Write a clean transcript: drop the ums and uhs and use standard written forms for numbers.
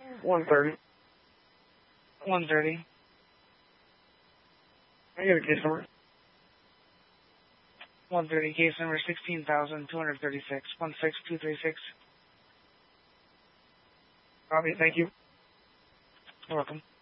130. 130. I get a case number. 130, case number 16,236, 16236. Copy, thank you. You're welcome.